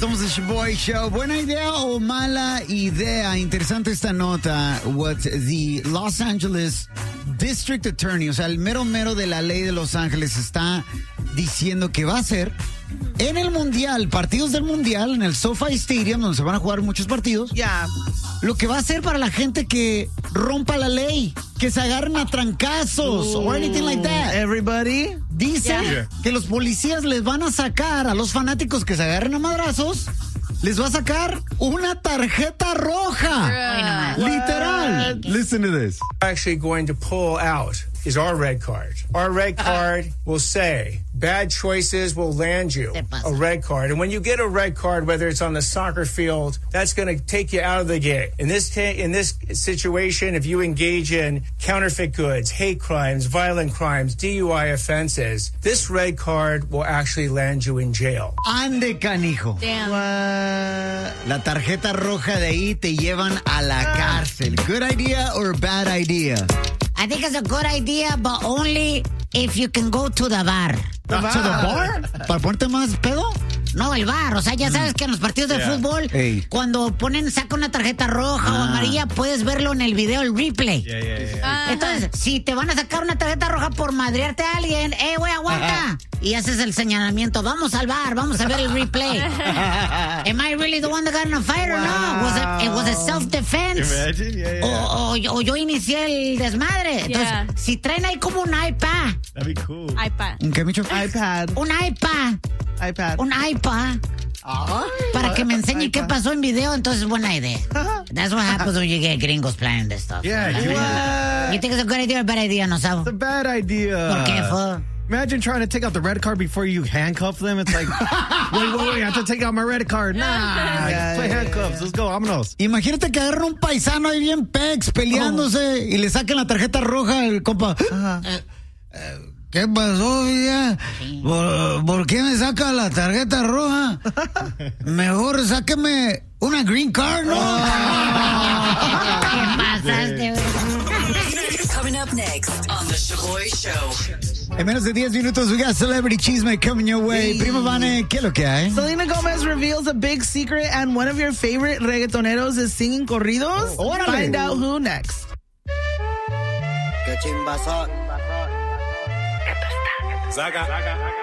Somos el Shoboy Show. ¿Buena idea o mala idea? Interesante esta nota. What the Los Angeles District Attorney, o sea, el mero de la ley de Los Ángeles, está diciendo que va a hacer en el Mundial, partidos del Mundial, en el SoFi Stadium, donde se van a jugar muchos partidos. Ya. Lo que va a hacer para la gente que rompa la ley, que se agarren a trancazos o anything like that. Everybody. Dice que los policías les van a sacar a los fanáticos que se agarren a madrazos, les va a sacar una tarjeta roja. Literal. Listen to this. Actually going to pull out is our red card. Our red card will say bad choices will land you a red card. And when you get a red card, whether it's on the soccer field, that's going to take you out of the game. In this situation, if you engage in counterfeit goods, hate crimes, violent crimes, DUI offenses, this red card will actually land you in jail. Ande, canijo. Damn. La tarjeta roja de ahí te llevan a la cárcel. Good idea or bad idea? I think it's a good idea, but only if you can go to the bar. ¿To the bar? ¿Para ponerte más pedo? No, el bar. O sea, ya sabes que en los partidos de fútbol, cuando saca una tarjeta roja o amarilla, puedes verlo en el video, el replay. Entonces, si te van a sacar una tarjeta roja por madrearte a alguien, güey, aguanta. Y haces el señalamiento, vamos al bar, vamos a ver el replay. Am I really the one that got in a fight or no? It was a self-defense. Imagine, O yo inicié el desmadre. Entonces, si traen ahí como un iPad. That'd be cool. iPad. ¿Un qué, Micho? iPad. Un iPad. Un iPad. Para que me enseñe qué pasó en video, entonces buena idea. That's what happens when you get gringos playing this stuff. Yeah, You think it's a good idea or a bad idea, no sabo? It's a bad idea. ¿Por qué, fo? Imagine trying to take out the red card before you handcuff them. It's like, wait, I have to take out my red card. Nah, play handcuffs. Let's go, vámonos. Imagínate que agarran un paisano ahí bien pex, peleándose, y le saquen la tarjeta roja al compa. ¿Qué pasó, ya? ¿Por qué me saca la tarjeta roja? Mejor sáqueme una green card, ¿no? ¿Qué pasaste, güey? Coming up next on The Shoboy Show. En menos de 10 minutos, we got Celebrity Chisme coming your way. Primo Vane, ¿qué es lo que hay? Selena Gomez reveals a big secret, and one of your favorite reggaetoneros is singing corridos. Find out who next. Qué chimbazo. Zaga.